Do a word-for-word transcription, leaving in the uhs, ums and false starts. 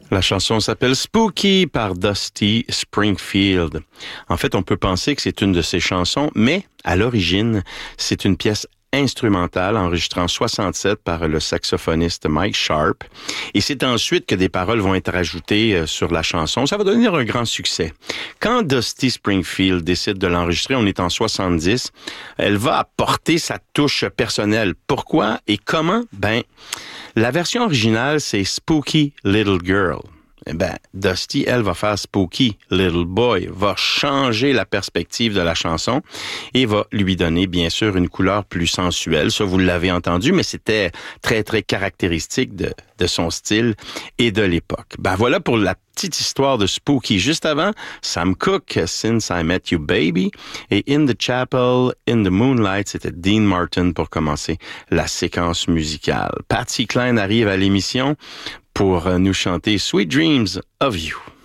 La chanson s'appelle Spooky par Dusty Springfield. En fait, on peut penser que c'est une de ses chansons, mais à l'origine, c'est une pièce instrumentale enregistrée en soixante-sept par le saxophoniste Mike Sharp. Et c'est ensuite que des paroles vont être ajoutées sur la chanson. Ça va devenir un grand succès. Quand Dusty Springfield décide de l'enregistrer, on est en soixante-dix, elle va apporter sa touche personnelle. Pourquoi et comment? Ben, la version originale, c'est Spooky Little Girl. Eh ben, Dusty, elle, va faire Spooky Little Boy, va changer la perspective de la chanson et va lui donner, bien sûr, une couleur plus sensuelle. Ça, vous l'avez entendu, mais c'était très, très caractéristique de, de son style et de l'époque. Ben, voilà pour la petite histoire de Spooky. Juste avant, Sam Cooke, Since I Met You Baby, et In the Chapel, In the Moonlight, c'était Dean Martin pour commencer la séquence musicale. Patsy Cline arrive à l'émission pour nous chanter Sweet Dreams of You.